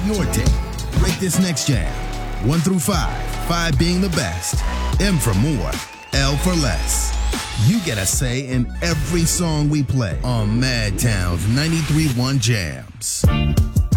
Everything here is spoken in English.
your take. Rate this next jam. 1 through 5. 5 being the best. M for more. L for less. You get a say in every song we play on Madtown's 93.1 Jams.